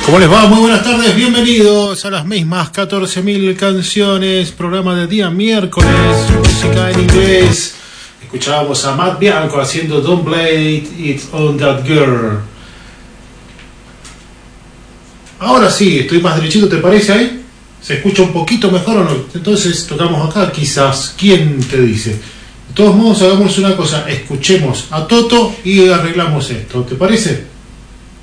¿Cómo les va? Muy buenas tardes, bienvenidos a las mismas 14.000 canciones, programa de día miércoles, música en inglés. Escuchábamos a Matt Bianco haciendo Don't Blame It on That Girl. Ahora sí, estoy más derechito, ¿te parece ahí? ¿Se escucha un poquito mejor o no? Entonces tocamos acá, quizás, ¿quién te dice? De todos modos, hagamos una cosa, escuchemos a Toto y arreglamos esto, ¿te parece?